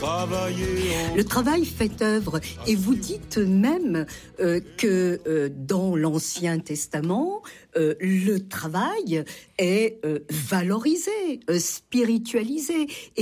Le travail fait œuvre. Et vous dites même que dans l'Ancien Testament, le travail est valorisé, spiritualisé. Et